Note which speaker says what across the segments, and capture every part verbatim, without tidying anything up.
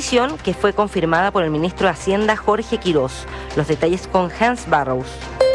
Speaker 1: decisión que fue confirmada por el ministro de Hacienda Jorge Quirós. Los detalles con Hans Barrows.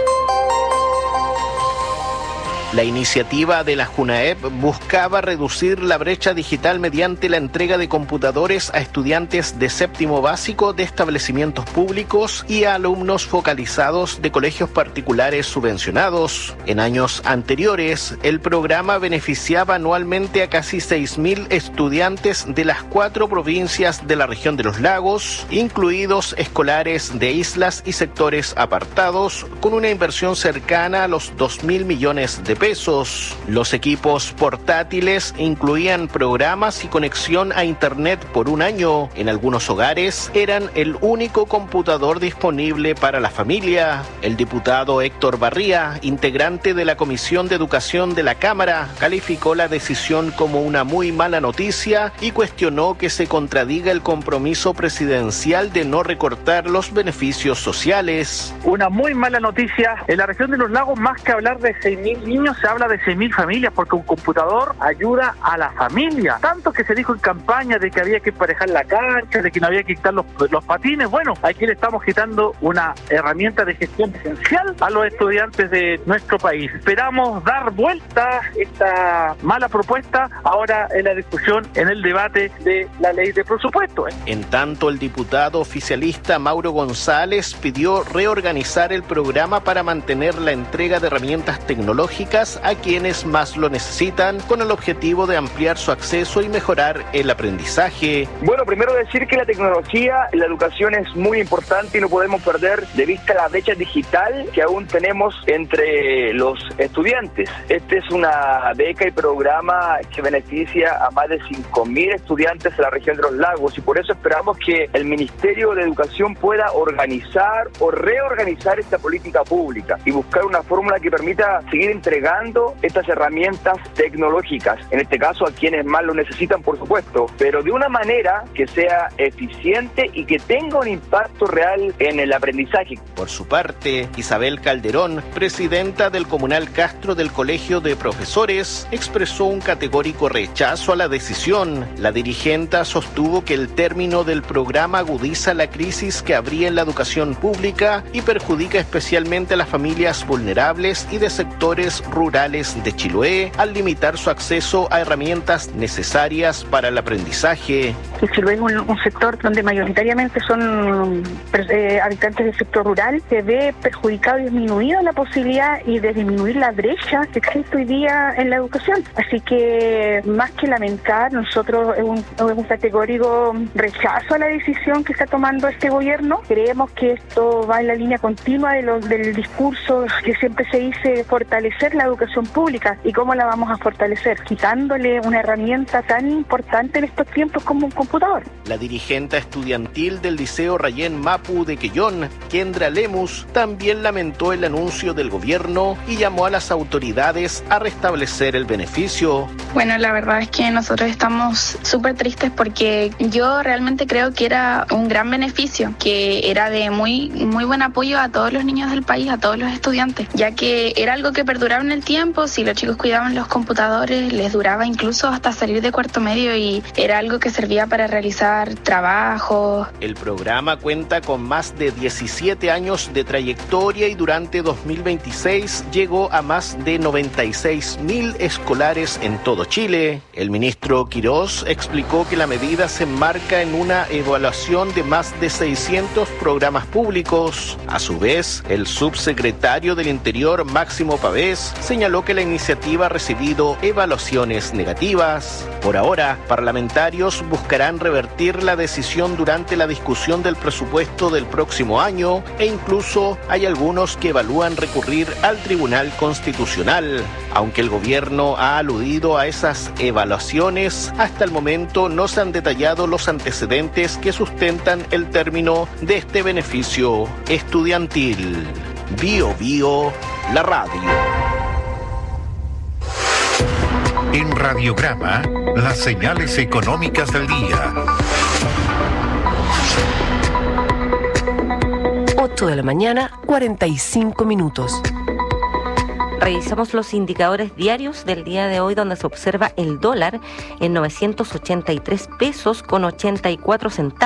Speaker 2: La iniciativa de la JUNAEP buscaba reducir la brecha digital mediante la entrega de computadores a estudiantes de séptimo básico de establecimientos públicos y a alumnos focalizados de colegios particulares subvencionados. En años anteriores, el programa beneficiaba anualmente a casi seis mil estudiantes de las cuatro provincias de la región de los lagos, incluidos escolares de islas y sectores apartados, con una inversión cercana a los dos mil millones de pesos. Los equipos portátiles incluían programas y conexión a internet por un año. En algunos hogares eran el único computador disponible para la familia. El diputado Héctor Barría, integrante de la Comisión de Educación de la Cámara, calificó la decisión como una muy mala noticia y cuestionó que se contradiga el compromiso presidencial de no recortar los beneficios sociales.
Speaker 3: Una muy mala noticia. En la región de los lagos, más que hablar de seis mil niños, se habla de seis mil familias, porque un computador ayuda a la familia. Tanto que se dijo en campaña de que había que emparejar la cancha, de que no había que quitar los, los patines. Bueno, aquí le estamos quitando una herramienta de gestión esencial a los estudiantes de nuestro país. Esperamos dar vuelta esta mala propuesta ahora en la discusión, en el debate de la ley de presupuesto.
Speaker 2: En tanto, el diputado oficialista Mauro González pidió reorganizar el programa para mantener la entrega de herramientas tecnológicas a quienes más lo necesitan, con el objetivo de ampliar su acceso y mejorar el aprendizaje.
Speaker 4: Bueno, primero decir que la tecnología en la educación es muy importante y no podemos perder de vista la brecha digital que aún tenemos entre los estudiantes. Esta es una beca y programa que beneficia a más de cinco mil estudiantes de la región de los lagos, y por eso esperamos que el Ministerio de Educación pueda organizar o reorganizar esta política pública y buscar una fórmula que permita seguir entregando estas herramientas tecnológicas, en este caso a quienes más lo necesitan, por supuesto, pero de una manera que sea eficiente y que tenga un impacto real en el aprendizaje.
Speaker 2: Por su parte, Isabel Calderón, presidenta del Comunal Castro del Colegio de Profesores, expresó un categórico rechazo a la decisión. La dirigenta sostuvo que el término del programa agudiza la crisis que habría en la educación pública y perjudica especialmente a las familias vulnerables y de sectores rurales de Chiloé al limitar su acceso a herramientas necesarias para el aprendizaje.
Speaker 5: Chiloé es un, un sector donde mayoritariamente son eh, habitantes del sector rural. Se ve perjudicado y disminuido la posibilidad y de disminuir la brecha que existe hoy día en la educación. Así que, más que lamentar, nosotros es un, es un categórico rechazo a la decisión que está tomando este gobierno. Creemos que esto va en la línea continua de lo, del discurso que siempre se dice fortalecer la educación pública. ¿Y cómo la vamos a fortalecer? Quitándole una herramienta tan importante en estos tiempos como un computador.
Speaker 2: La dirigente estudiantil del Liceo Rayén Mapu de Quellón, Kendra Lemus, también lamentó el anuncio del gobierno y llamó a las autoridades a restablecer el beneficio.
Speaker 6: Bueno, la verdad es que nosotros estamos súper tristes porque yo realmente creo que era un gran beneficio, que era de muy, muy buen apoyo a todos los niños del país, a todos los estudiantes, ya que era algo que perduraba en el tiempo. Si los chicos cuidaban los computadores, les duraba incluso hasta salir de cuarto medio y era algo que servía para realizar trabajos.
Speaker 2: El programa cuenta con más de diecisiete años de trayectoria y durante dos mil veintiséis llegó a más de noventa y seis mil escolares en todo Chile. El ministro Quirós explicó que la medida se enmarca en una evaluación de más de seiscientos programas públicos. A su vez, el subsecretario del Interior, Máximo Pavés, señaló que la iniciativa ha recibido evaluaciones negativas. Por ahora, parlamentarios buscarán revertir la decisión durante la discusión del presupuesto del próximo año e incluso hay algunos que evalúan recurrir al Tribunal Constitucional. Aunque el gobierno ha aludido a esas evaluaciones, hasta el momento no se han detallado los antecedentes que sustentan el término de este beneficio estudiantil. Bio Bio, la radio.
Speaker 7: En Radiograma, las señales económicas del día.
Speaker 1: ocho de la mañana, cuarenta y cinco minutos. Revisamos los indicadores diarios del día de hoy, donde se observa el dólar en novecientos ochenta y tres pesos con ochenta y cuatro centavos.